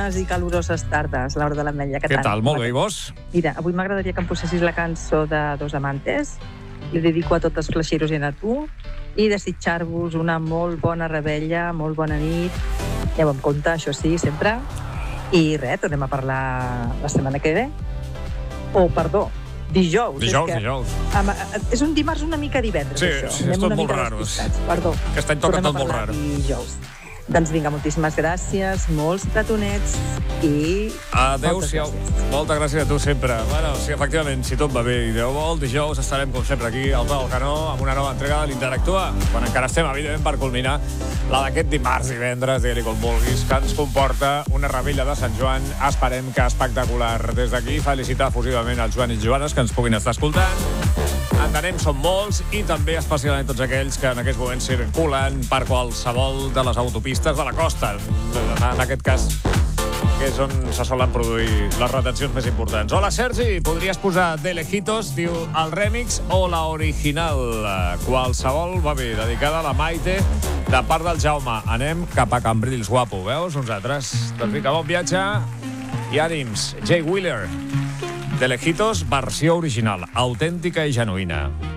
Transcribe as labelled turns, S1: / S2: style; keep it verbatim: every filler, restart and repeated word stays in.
S1: bones i caloroses tardes, Laura de l'Ametlla.
S2: Què tal? Molt bé, i vos?
S1: Mira, avui m'agradaria que em posessis la cançó de Dos Amantes. Li dedico a tots els flaixeros i a tu i desitjar-vos una molt bona rebella, molt bona nit. Aneu amb compte, això sí, sempre. I res, tornem a parlar la setmana que ve. Oh, perdó, dijous.
S2: Dijous,
S1: és que,
S2: dijous.
S1: Amb, és un dimarts una mica divendres,
S2: sí,
S1: això.
S2: Sí,
S1: Anem
S2: és tot
S1: una
S2: molt
S1: mica
S2: raro.
S1: despistats. Perdó.
S2: Aquest any toca
S1: Tornem
S2: tot
S1: a
S2: molt
S1: parlar
S2: raro.
S1: dijous. Doncs vinga, moltíssimes gràcies, molts petonets i...
S2: Adéu-siau. Moltes gràcies a tu sempre. Bueno, sí, efectivament, si tot va bé i Déu vol, dijous estarem, com sempre, aquí al peu del canó amb una nova entrega de l'Interactua, quan encara estem, evidentment, per culminar la d'aquest dimarts, divendres, digue-li com vulguis, que ens comporta una rebella de Sant Joan. Esperem que espectacular. Des d'aquí, felicitar efusivament els Joan i Joanes que ens puguin estar escoltant. Entenem, són molts, i també especialment tots aquells que en aquests moments circulen per qualsevol de les autopistes de la costa. En aquest cas, que és on se solen produir les retencions més importants. Hola, Sergi, podries posar De Lejitos, diu el remix o la original? Qualsevol va bé, dedicada a la Maite, de part del Jaume. Anem cap a Cambrils, guapo, veus? Nosaltres. Doncs vinga, bon viatge i ànims. Jay Wheeler, De Lejitos, versió original, autèntica i genuïna.